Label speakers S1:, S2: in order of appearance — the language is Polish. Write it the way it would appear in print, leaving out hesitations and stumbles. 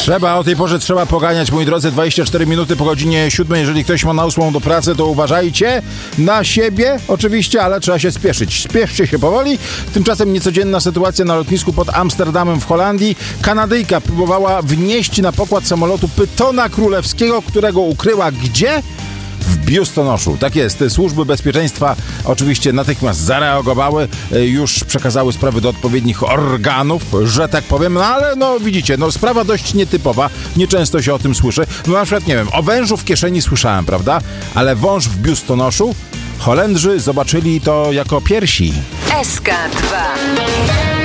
S1: O tej porze trzeba poganiać, moi drodzy, 24 minuty po godzinie 7. Jeżeli ktoś ma na 8 do pracy, to uważajcie na siebie, oczywiście, ale trzeba się spieszyć. Spieszcie się powoli. Tymczasem niecodzienna sytuacja na lotnisku pod Amsterdamem w Holandii. Kanadyjka próbowała wnieść na pokład samolotu pytona królewskiego, którego ukryła gdzie? W biustonoszu. Tak jest. Służby bezpieczeństwa oczywiście natychmiast zareagowały, już przekazały sprawy do odpowiednich organów, że tak powiem, no ale no widzicie, no sprawa dość nietypowa, nieczęsto się o tym słyszy. No na przykład, nie wiem, o wężu w kieszeni słyszałem, prawda? Ale wąż w biustonoszu? Holendrzy zobaczyli to jako piersi.
S2: SK2